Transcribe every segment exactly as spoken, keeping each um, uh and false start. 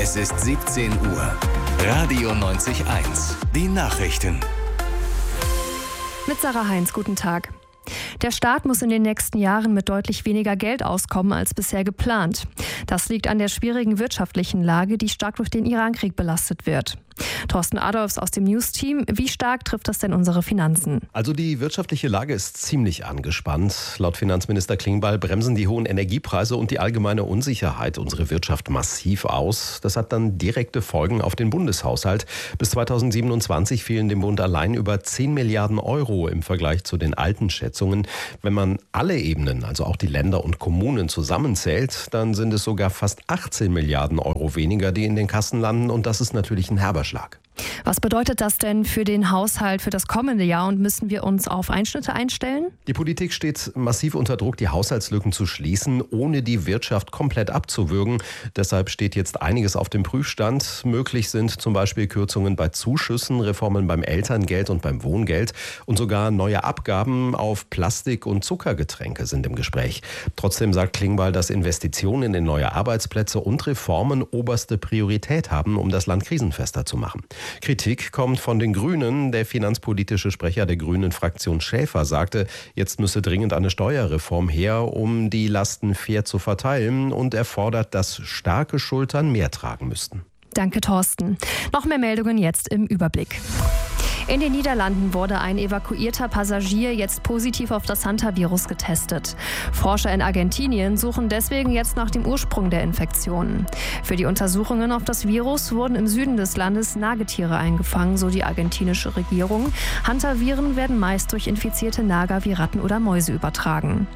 Es ist siebzehn Uhr. Radio neunzig Komma eins. Die Nachrichten. Mit Sarah Heinz, guten Tag. Der Staat muss in den nächsten Jahren mit deutlich weniger Geld auskommen als bisher geplant. Das liegt an der schwierigen wirtschaftlichen Lage, die stark durch den Irankrieg belastet wird. Thorsten Adolfs aus dem News-Team. Wie stark trifft das denn unsere Finanzen? Also die wirtschaftliche Lage ist ziemlich angespannt. Laut Finanzminister Klingbeil bremsen die hohen Energiepreise und die allgemeine Unsicherheit unsere Wirtschaft massiv aus. Das hat dann direkte Folgen auf den Bundeshaushalt. Bis zweitausendsiebenundzwanzig fehlen dem Bund allein über zehn Milliarden Euro im Vergleich zu den alten Schätzungen. Wenn man alle Ebenen, also auch die Länder und Kommunen zusammenzählt, dann sind es sogar fast achtzehn Milliarden Euro weniger, die in den Kassen landen. Und das ist natürlich ein herber Schlag. Was bedeutet das denn für den Haushalt für das kommende Jahr und müssen wir uns auf Einschnitte einstellen? Die Politik steht massiv unter Druck, die Haushaltslücken zu schließen, ohne die Wirtschaft komplett abzuwürgen. Deshalb steht jetzt einiges auf dem Prüfstand. Möglich sind zum Beispiel Kürzungen bei Zuschüssen, Reformen beim Elterngeld und beim Wohngeld und sogar neue Abgaben auf Plastik- und Zuckergetränke sind im Gespräch. Trotzdem sagt Klingbeil, dass Investitionen in neue Arbeitsplätze und Reformen oberste Priorität haben, um das Land krisenfester zu machen. Kritik kommt von den Grünen. Der finanzpolitische Sprecher der Grünen-Fraktion Schäfer sagte, jetzt müsse dringend eine Steuerreform her, um die Lasten fair zu verteilen. Und er fordert, dass starke Schultern mehr tragen müssten. Danke, Thorsten. Noch mehr Meldungen jetzt im Überblick. In den Niederlanden wurde ein evakuierter Passagier jetzt positiv auf das Hantavirus getestet. Forscher in Argentinien suchen deswegen jetzt nach dem Ursprung der Infektionen. Für die Untersuchungen auf das Virus wurden im Süden des Landes Nagetiere eingefangen, so die argentinische Regierung. Hantaviren werden meist durch infizierte Nager wie Ratten oder Mäuse übertragen.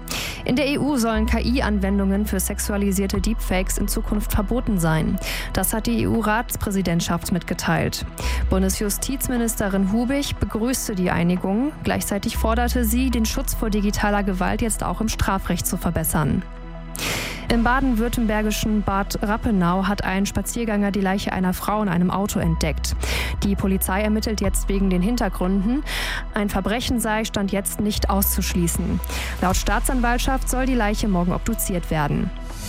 In der E U sollen K I-Anwendungen für sexualisierte Deepfakes in Zukunft verboten sein. Das hat die E U-Ratspräsidentschaft mitgeteilt. Bundesjustizministerin Hubig begrüßte die Einigung. Gleichzeitig forderte sie, den Schutz vor digitaler Gewalt jetzt auch im Strafrecht zu verbessern. Im baden-württembergischen Bad Rappenau hat ein Spaziergänger die Leiche einer Frau in einem Auto entdeckt. Die Polizei ermittelt jetzt wegen den Hintergründen. Ein Verbrechen sei Stand jetzt nicht auszuschließen. Laut Staatsanwaltschaft soll die Leiche morgen obduziert werden.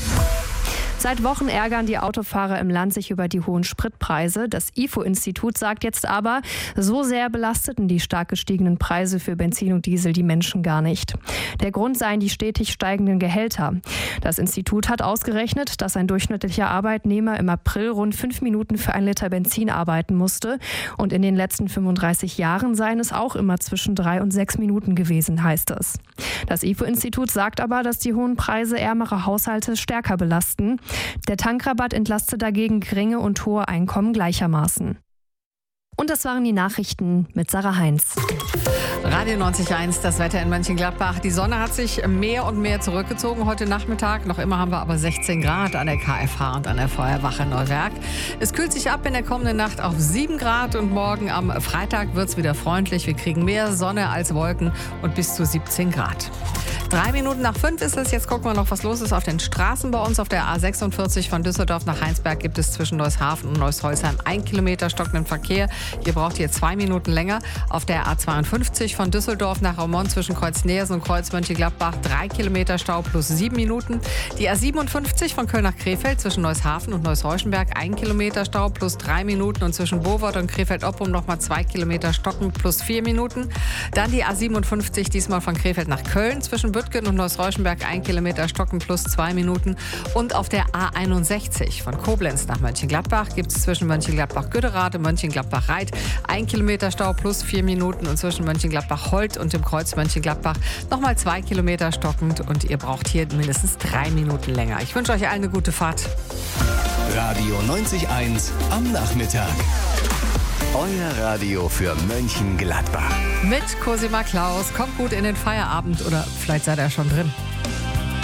Seit Wochen ärgern die Autofahrer im Land sich über die hohen Spritpreise. Das I F O-Institut sagt jetzt aber, so sehr belasteten die stark gestiegenen Preise für Benzin und Diesel die Menschen gar nicht. Der Grund seien die stetig steigenden Gehälter. Das Institut hat ausgerechnet, dass ein durchschnittlicher Arbeitnehmer im April rund fünf Minuten für ein Liter Benzin arbeiten musste. Und in den letzten fünfunddreißig Jahren seien es auch immer zwischen drei und sechs Minuten gewesen, heißt es. Das I F O-Institut sagt aber, dass die hohen Preise ärmere Haushalte stärker belasten. Der Tankrabatt entlastet dagegen geringe und hohe Einkommen gleichermaßen. Und das waren die Nachrichten mit Sarah Heinz. Radio neunzig Komma eins, das Wetter in Mönchengladbach. Die Sonne hat sich mehr und mehr zurückgezogen heute Nachmittag. Noch immer haben wir aber sechzehn Grad an der K F H und an der Feuerwache Neuwerk. Es kühlt sich ab in der kommenden Nacht auf sieben Grad und morgen am Freitag wird es wieder freundlich. Wir kriegen mehr Sonne als Wolken und bis zu siebzehn Grad. Drei Minuten nach fünf ist es. Jetzt gucken wir noch, was los ist auf den Straßen bei uns. Auf der A sechsundvierzig von Düsseldorf nach Heinsberg gibt es zwischen Neushafen und Neusholzheim ein Kilometer stockenden Verkehr. Ihr braucht hier zwei Minuten länger. Auf der A zweiundfünfzig von Düsseldorf nach Raumont zwischen Kreuz-Neersen und Kreuz-Mönchengladbach drei Kilometer Stau plus sieben Minuten. Die A siebenundfünfzig von Köln nach Krefeld zwischen Neushafen und Neuss-Reuschenberg ein Kilometer Stau plus drei Minuten und zwischen Bowort und Krefeld-Oppum nochmal zwei Kilometer stocken plus vier Minuten. Dann die A siebenundfünfzig diesmal von Krefeld nach Köln zwischen Büttgen und Neuss-Reuschenberg ein Kilometer stocken plus zwei Minuten. Und auf der A einundsechzig von Koblenz nach Mönchengladbach gibt es zwischen Mönchengladbach-Gütterath und Mönchengladbach-Reit ein Kilometer Stau plus vier Minuten und zwischen Mönchengladbach-Holt und dem Kreuz Mönchengladbach nochmal zwei Kilometer stockend und ihr braucht hier mindestens drei Minuten länger. Ich wünsche euch allen eine gute Fahrt. Radio neunzig Komma eins am Nachmittag. Euer Radio für Mönchengladbach. Mit Cosima Klaus. Kommt gut in den Feierabend oder vielleicht seid ihr schon drin.